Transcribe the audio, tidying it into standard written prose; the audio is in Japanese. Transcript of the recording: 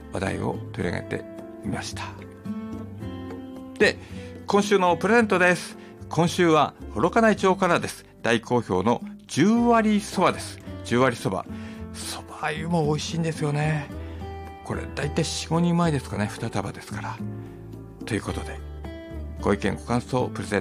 話題を取り上げてみました。で、今週のプレゼントです。今週は幌加内町からです。大好評の10割そばです。10割そば、そば湯も美味しいんですよね。これだいたい 4,5 人前ですかね、2束ですから。ということで、ご意見ご感想プレゼント